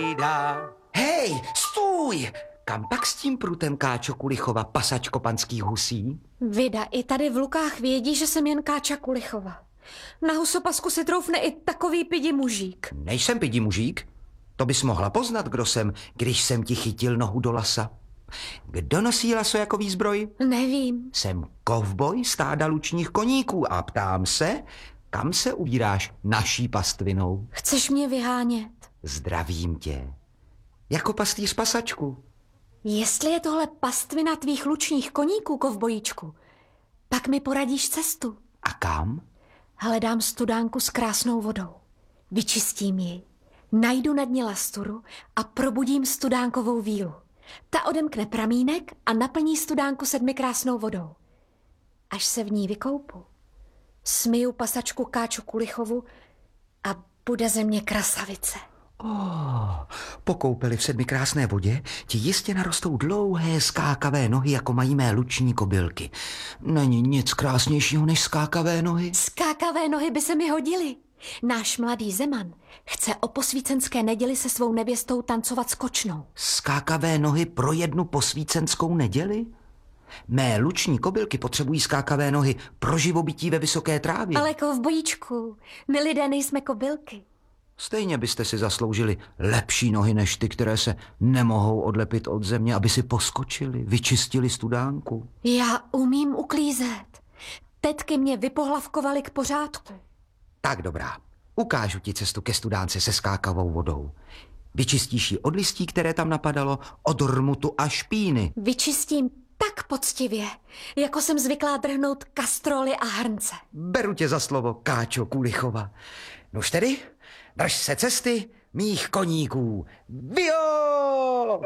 vida. Hej, stůj! Kam pak s tím prutem, Káčo Kulichova, pasačko panských husí? Vida, i tady v Lukách vědí, že jsem jen Káča Kulichova. Na husopasku si troufne i takový pidi mužík. Nejsem pidi mužík. To bys mohla poznat, kdo jsem, když jsem ti chytil nohu do lasa. Kdo nosí laso jako výzbroj? Nevím. Jsem kovboj stáda lučních koníků a ptám se, kam se ubíráš naší pastvinou? Chceš mě vyhánět? Zdravím tě. Jako pastýř pasačku. Jestli je tohle pastvina tvých lučních koníků, kovbojíčku, pak mi poradíš cestu. A kam? Hledám studánku s krásnou vodou. Vyčistím ji, najdu na dně lasturu a probudím studánkovou vílu. Ta odemkne pramínek a naplní studánku 7 krásnou vodou. Až se v ní vykoupu, smiju pasačku Káču Kulichovu a bude ze mě krasavice. Po koupeli v 7 krásné vodě ti jistě narostou dlouhé skákavé nohy, jako mají mé luční kobylky. Není nic krásnějšího než skákavé nohy. Skákavé nohy by se mi hodily. Náš mladý Zeman chce o posvícenské neděli se svou nevěstou tancovat skočnou. Skákavé nohy pro jednu posvícenskou neděli? Mé luční kobylky potřebují skákavé nohy pro živobytí ve vysoké trávě. Ale kovbojíčku, my lidé nejsme kobylky. Stejně byste si zasloužili lepší nohy než ty, které se nemohou odlepit od země, aby si poskočili, vyčistili studánku. Já umím uklízet. Tetky mě vypohlavkovaly k pořádku. Tak dobrá, ukážu ti cestu ke studánce se skákavou vodou. Vyčistíš ji od listí, které tam napadalo, od rmutu a špíny. Vyčistím tak poctivě, jako jsem zvyklá drhnout kastroly a hrnce. Beru tě za slovo, Káčo Kulichova. Nož tedy, drž se cesty mých koníků. Vio!